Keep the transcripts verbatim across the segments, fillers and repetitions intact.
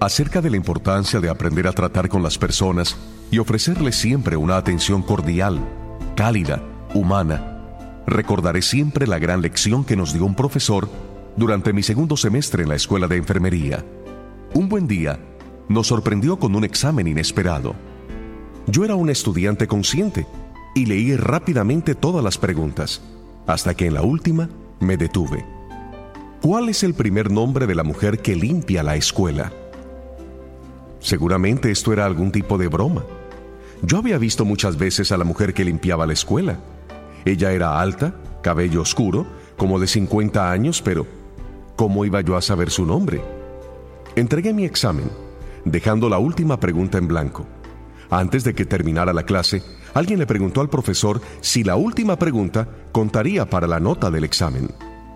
acerca de la importancia de aprender a tratar con las personas y ofrecerles siempre una atención cordial, cálida, humana. Recordaré siempre la gran lección que nos dio un profesor durante mi segundo semestre en la escuela de enfermería. Un buen día, nos sorprendió con un examen inesperado. Yo era un estudiante consciente y leí rápidamente todas las preguntas, hasta que en la última me detuve. ¿Cuál es el primer nombre de la mujer que limpia la escuela? Seguramente esto era algún tipo de broma. Yo había visto muchas veces a la mujer que limpiaba la escuela. Ella era alta, cabello oscuro, como de cincuenta años, pero ¿cómo iba yo a saber su nombre? Entregué mi examen, dejando la última pregunta en blanco. Antes de que terminara la clase, alguien le preguntó al profesor si la última pregunta contaría para la nota del examen.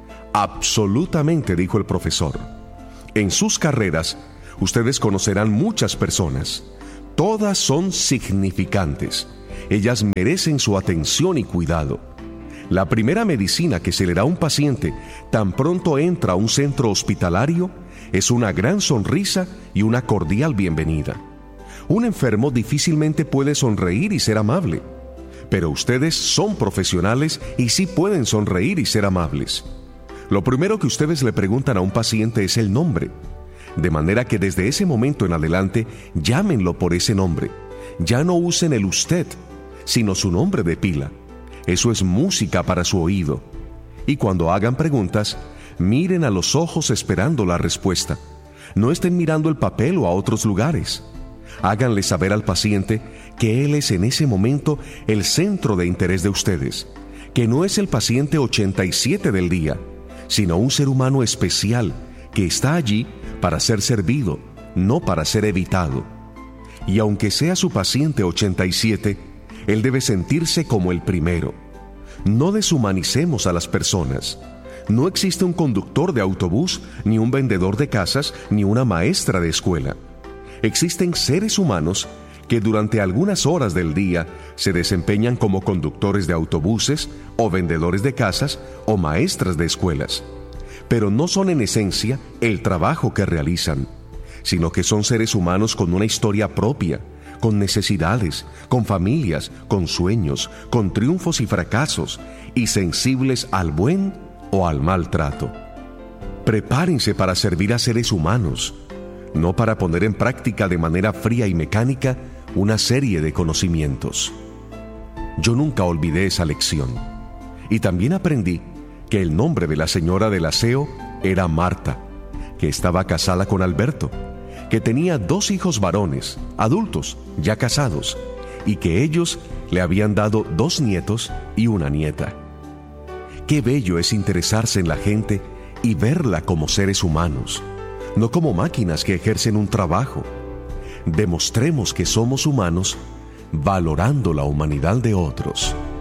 Absolutamente, dijo el profesor. En sus carreras, ustedes conocerán muchas personas. Todas son significantes. Ellas merecen su atención y cuidado. La primera medicina que se le da a un paciente tan pronto entra a un centro hospitalario es una gran sonrisa y una cordial bienvenida. Un enfermo difícilmente puede sonreír y ser amable, pero ustedes son profesionales y sí pueden sonreír y ser amables. Lo primero que ustedes le preguntan a un paciente es el nombre, de manera que desde ese momento en adelante llámenlo por ese nombre. Ya no usen el usted, sino su nombre de pila. Eso es música para su oído. Y cuando hagan preguntas, miren a los ojos esperando la respuesta. No estén mirando el papel o a otros lugares. Háganle saber al paciente que él es en ese momento el centro de interés de ustedes, que no es el paciente ochenta y siete del día, sino un ser humano especial que está allí para ser servido, no para ser evitado. Y aunque sea su paciente ochenta y siete, él debe sentirse como el primero. No deshumanicemos a las personas. No existe un conductor de autobús, ni un vendedor de casas, ni una maestra de escuela. Existen seres humanos que durante algunas horas del día se desempeñan como conductores de autobuses o vendedores de casas o maestras de escuelas. Pero no son en esencia el trabajo que realizan, sino que son seres humanos con una historia propia, con necesidades, con familias, con sueños, con triunfos y fracasos, y sensibles al buen o al mal trato. Prepárense para servir a seres humanos, no para poner en práctica de manera fría y mecánica una serie de conocimientos. Yo nunca olvidé esa lección. Y también aprendí que el nombre de la señora del aseo era Marta, que estaba casada con Alberto, que tenía dos hijos varones, adultos, ya casados, y que ellos le habían dado dos nietos y una nieta. Qué bello es interesarse en la gente y verla como seres humanos, no como máquinas que ejercen un trabajo. Demostremos que somos humanos valorando la humanidad de otros.